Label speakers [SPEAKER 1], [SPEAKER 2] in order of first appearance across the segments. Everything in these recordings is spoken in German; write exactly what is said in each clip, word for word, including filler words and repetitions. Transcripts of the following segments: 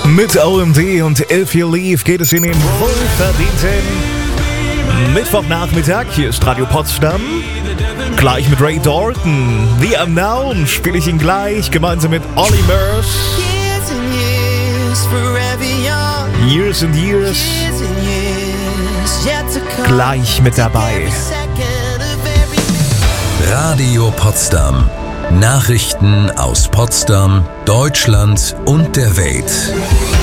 [SPEAKER 1] Mit O M D und If You Leave geht es in den wohlverdienten Mittwochnachmittag. Hier ist Radio Potsdam. Gleich mit Ray Dalton. The Unknown spiele ich ihn gleich, gemeinsam mit Olly Murs. Years and Years. Gleich mit dabei.
[SPEAKER 2] Radio Potsdam. Nachrichten aus Potsdam, Deutschland und der Welt.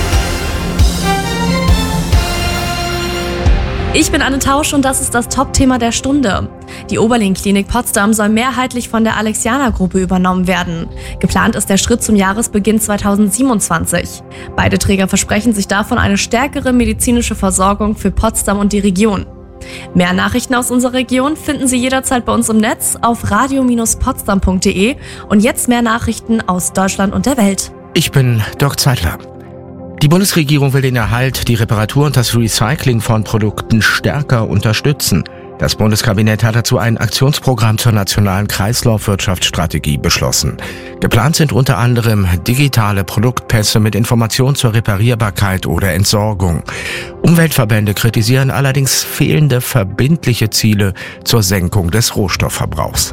[SPEAKER 3] Ich bin Anne Tausch und das ist das Top-Thema der Stunde. Die Oberlin-Klinik Potsdam soll mehrheitlich von der Alexianer-Gruppe übernommen werden. Geplant ist der Schritt zum Jahresbeginn zweitausendsiebenundzwanzig. Beide Träger versprechen sich davon eine stärkere medizinische Versorgung für Potsdam und die Region. Mehr Nachrichten aus unserer Region finden Sie jederzeit bei uns im Netz auf radio Bindestrich potsdam punkt de und jetzt mehr Nachrichten aus Deutschland und der Welt.
[SPEAKER 4] Ich bin Dirk Zeitler. Die Bundesregierung will den Erhalt, die Reparatur und das Recycling von Produkten stärker unterstützen. Das Bundeskabinett hat dazu ein Aktionsprogramm zur nationalen Kreislaufwirtschaftsstrategie beschlossen. Geplant sind unter anderem digitale Produktpässe mit Informationen zur Reparierbarkeit oder Entsorgung. Umweltverbände kritisieren allerdings fehlende verbindliche Ziele zur Senkung des Rohstoffverbrauchs.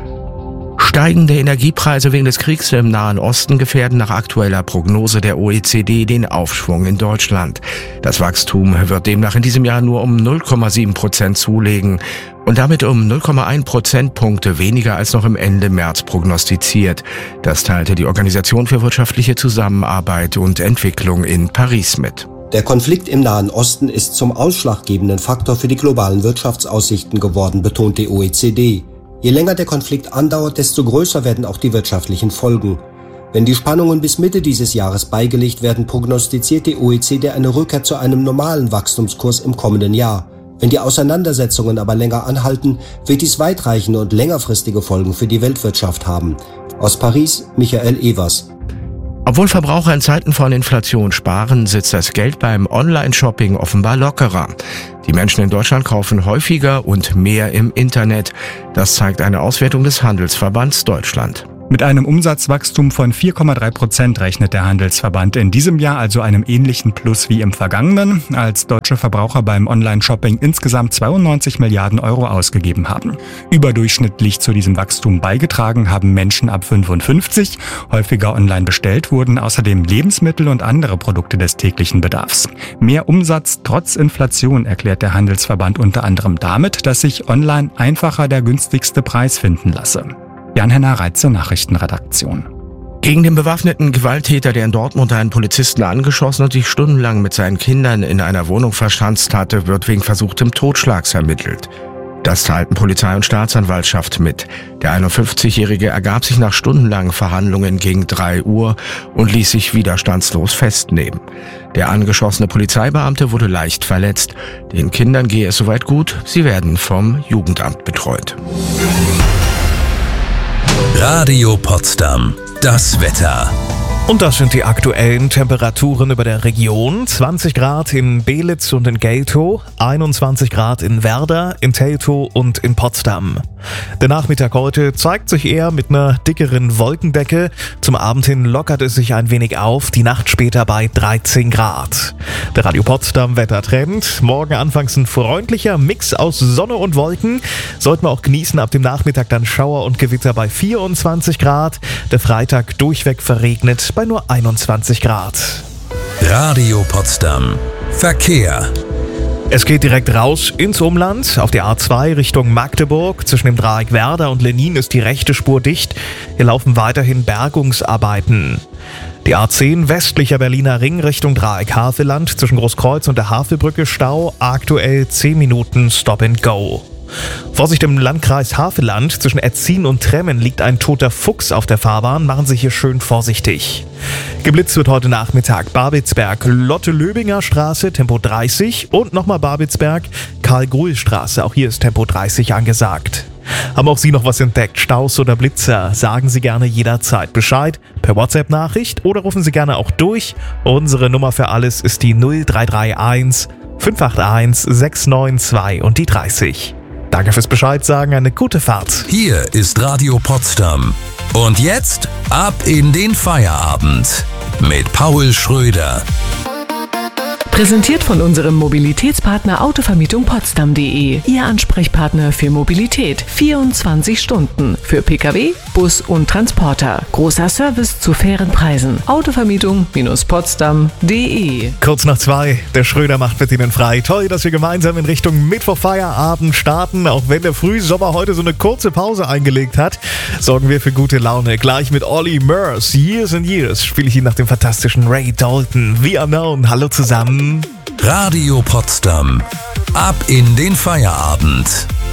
[SPEAKER 4] Steigende Energiepreise wegen des Kriegs im Nahen Osten gefährden nach aktueller Prognose der O E C D den Aufschwung in Deutschland. Das Wachstum wird demnach in diesem Jahr nur um null Komma sieben Prozent zulegen und damit um null Komma eins Prozentpunkte weniger als noch im Ende März prognostiziert. Das teilte die Organisation für wirtschaftliche Zusammenarbeit und Entwicklung in Paris mit.
[SPEAKER 5] Der Konflikt im Nahen Osten ist zum ausschlaggebenden Faktor für die globalen Wirtschaftsaussichten geworden, betont die O E C D. Je länger der Konflikt andauert, desto größer werden auch die wirtschaftlichen Folgen. Wenn die Spannungen bis Mitte dieses Jahres beigelegt werden, prognostiziert die O E C D eine Rückkehr zu einem normalen Wachstumskurs im kommenden Jahr. Wenn die Auseinandersetzungen aber länger anhalten, wird dies weitreichende und längerfristige Folgen für die Weltwirtschaft haben. Aus Paris, Michael Evers.
[SPEAKER 4] Obwohl Verbraucher in Zeiten von Inflation sparen, sitzt das Geld beim Online-Shopping offenbar lockerer. Die Menschen in Deutschland kaufen häufiger und mehr im Internet. Das zeigt eine Auswertung des Handelsverbands Deutschland.
[SPEAKER 6] Mit einem Umsatzwachstum von vier Komma drei Prozent rechnet der Handelsverband in diesem Jahr, also einem ähnlichen Plus wie im vergangenen, als deutsche Verbraucher beim Online-Shopping insgesamt zweiundneunzig Milliarden Euro ausgegeben haben. Überdurchschnittlich zu diesem Wachstum beigetragen haben Menschen ab fünfundfünfzig. Häufiger online bestellt wurden außerdem Lebensmittel und andere Produkte des täglichen Bedarfs. Mehr Umsatz trotz Inflation erklärt der Handelsverband unter anderem damit, dass sich online einfacher der günstigste Preis finden lasse. Jan-Henner Reitze, Nachrichtenredaktion.
[SPEAKER 4] Gegen den bewaffneten Gewalttäter, der in Dortmund einen Polizisten angeschossen und sich stundenlang mit seinen Kindern in einer Wohnung verschanzt hatte, wird wegen versuchtem Totschlags ermittelt. Das teilten Polizei und Staatsanwaltschaft mit. Der einundfünfzigjährige ergab sich nach stundenlangen Verhandlungen gegen drei Uhr und ließ sich widerstandslos festnehmen. Der angeschossene Polizeibeamte wurde leicht verletzt. Den Kindern gehe es soweit gut, sie werden vom Jugendamt betreut.
[SPEAKER 2] Radio Potsdam. Das Wetter.
[SPEAKER 1] Und das sind die aktuellen Temperaturen über der Region. zwanzig Grad in Belitz und in Geltow, einundzwanzig Grad in Werder, in Teltow und in Potsdam. Der Nachmittag heute zeigt sich eher mit einer dickeren Wolkendecke. Zum Abend hin lockert es sich ein wenig auf, die Nacht später bei dreizehn Grad. Der Radio Potsdam Wettertrend. Morgen anfangs ein freundlicher Mix aus Sonne und Wolken. Sollten wir auch genießen, ab dem Nachmittag dann Schauer und Gewitter bei vierundzwanzig Grad. Der Freitag durchweg verregnet bei nur einundzwanzig Grad.
[SPEAKER 2] Radio Potsdam. Verkehr.
[SPEAKER 1] Es geht direkt raus ins Umland. Auf der A zwei Richtung Magdeburg. Zwischen dem Dreieck Werder und Lenin ist die rechte Spur dicht. Hier laufen weiterhin Bergungsarbeiten. Die A zehn westlicher Berliner Ring Richtung Dreieck Havelland. Zwischen Großkreuz und der Havelbrücke Stau. Aktuell zehn Minuten Stop and Go. Vorsicht im Landkreis Havelland. Zwischen Etzin und Tremmen liegt ein toter Fuchs auf der Fahrbahn. Machen Sie hier schön vorsichtig. Geblitzt wird heute Nachmittag Babelsberg, Lotte-Löbinger Straße, Tempo dreißig und nochmal Babelsberg, Karl-Gruhl-Straße. Auch hier ist Tempo dreißig angesagt. Haben auch Sie noch was entdeckt? Staus oder Blitzer? Sagen Sie gerne jederzeit Bescheid per WhatsApp-Nachricht oder rufen Sie gerne auch durch. Unsere Nummer für alles ist die null drei drei eins fünf acht eins sechs neun zwei und die dreißig. Danke fürs Bescheid sagen, eine gute Fahrt.
[SPEAKER 2] Hier ist Radio Potsdam. Und jetzt ab in den Feierabend. mit Paul Schröder.
[SPEAKER 7] Präsentiert von unserem Mobilitätspartner Autovermietung Potsdam punkt de. Ihr Ansprechpartner für Mobilität. vierundzwanzig Stunden. Für Pkw, Bus und Transporter. Großer Service zu fairen Preisen. Autovermietung Potsdam punkt de.
[SPEAKER 1] Kurz nach zwei, der Schröder macht mit Ihnen frei. Toll, dass wir gemeinsam in Richtung Mittwochfeierabend starten. Auch wenn der Frühsommer heute so eine kurze Pause eingelegt hat, sorgen wir für gute Laune. Gleich mit Olly Murs, Years and Years, spiele ich ihn nach dem fantastischen Ray Dalton. The Unknown, hallo zusammen.
[SPEAKER 2] Radio Potsdam. Ab in den Feierabend.